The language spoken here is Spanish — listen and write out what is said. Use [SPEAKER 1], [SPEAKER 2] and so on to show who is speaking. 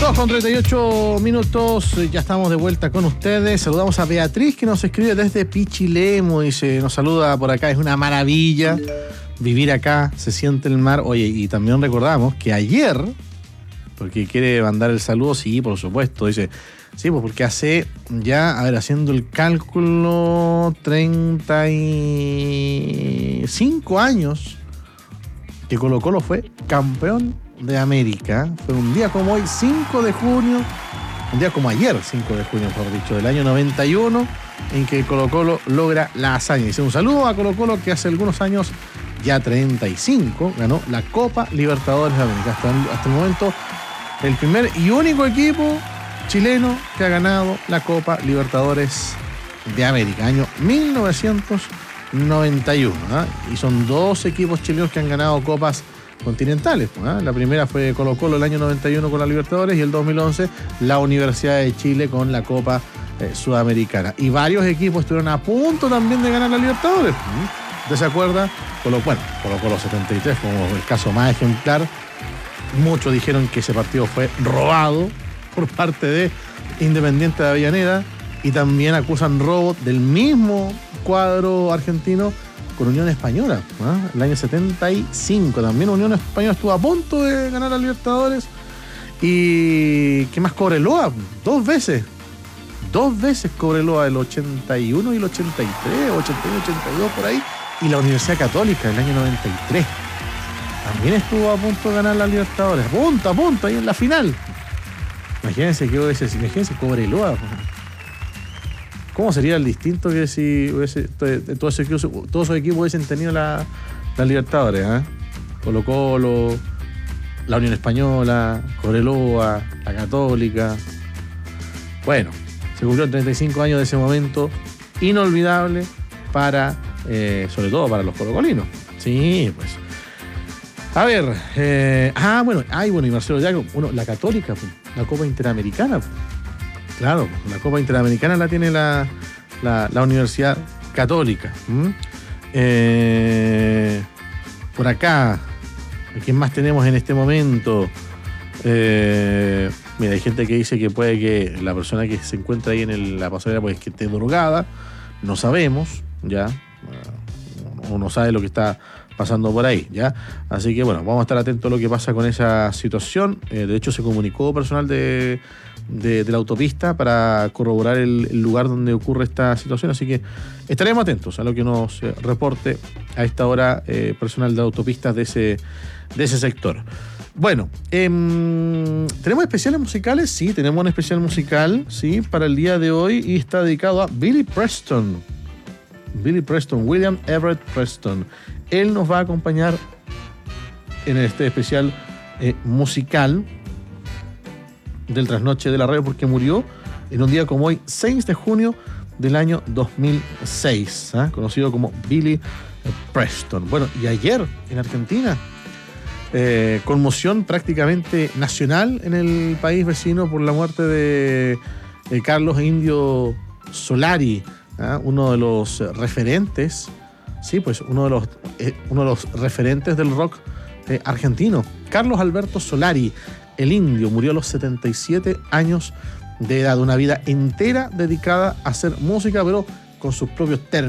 [SPEAKER 1] 2:38, ya estamos de vuelta con ustedes. Saludamos a Beatriz, que nos escribe desde Pichilemu, dice, nos saluda por acá, es una maravilla vivir acá, se siente el mar. Oye, y también recordamos que ayer, porque quiere mandar el saludo, sí, por supuesto, dice, sí, pues porque hace ya, a ver, haciendo el cálculo, 35 años que Colo-Colo fue campeón de América. Fue un día como hoy, 5 de junio, un día como ayer, 5 de junio, mejor dicho, del año 91, en que Colo-Colo logra la hazaña. Dice un saludo a Colo-Colo, que hace algunos años, ya 35, ganó la Copa Libertadores de América. Hasta el momento, el primer y único equipo chileno que ha ganado la Copa Libertadores de América, año 1991. Y son 2 equipos chilenos que han ganado copas continentales. La primera fue Colo-Colo el año 91 con la Libertadores, y el 2011 la Universidad de Chile con la Copa Sudamericana. Y varios equipos estuvieron a punto también de ganar la Libertadores. ¿Usted se acuerda? Colo-Colo 73 como el caso más ejemplar. Muchos dijeron que ese partido fue robado por parte de Independiente de Avellaneda, y también acusan robo del mismo cuadro argentino con Unión Española, el año 75. También Unión Española estuvo a punto de ganar a Libertadores. ¿Y qué más? Cobreloa, 2 veces Cobreloa, el 81 y el 83, 81, 82 por ahí, y la Universidad Católica el año 93. También estuvo a punto de ganar la Libertadores, a punto, ahí en la final. Imagínense Cobreloa. ¿Cómo sería el distinto que si todos esos equipos hubiesen tenido la Libertadores? Colo-Colo, la Unión Española, Cobreloa, la Católica. Bueno, se cumplieron 35 años de ese momento inolvidable sobre todo para los colocolinos. Sí, pues. A ver, y Marcelo Yago, la Católica, la Copa Interamericana. Claro, la Copa Interamericana la tiene la Universidad Católica. Por acá, ¿quién más tenemos en este momento? Mira, hay gente que dice que puede que la persona que se encuentra ahí en la pasarela pues que esté drogada. No sabemos, ya. Uno sabe lo que está pasando por ahí, ¿ya? Así que bueno, vamos a estar atentos a lo que pasa con esa situación. De hecho, se comunicó personal de la autopista para corroborar el lugar donde ocurre esta situación, así que estaremos atentos a lo que nos reporte a esta hora personal de autopistas de ese sector. Bueno, ¿tenemos especiales musicales? Sí, tenemos un especial musical, sí, para el día de hoy, y está dedicado a Billy Preston, William Everett Preston. Él nos va a acompañar en este especial musical del Trasnoche de la Radio, porque murió en un día como hoy, 6 de junio del año 2006, conocido como Billy Preston. Bueno, y ayer en Argentina, conmoción prácticamente nacional en el país vecino por la muerte de Carlos Indio Solari, uno de los referentes, sí, pues uno de los referentes del rock argentino. Carlos Alberto Solari, el Indio, murió a los 77 años de edad, una vida entera dedicada a hacer música, pero con sus propios términos.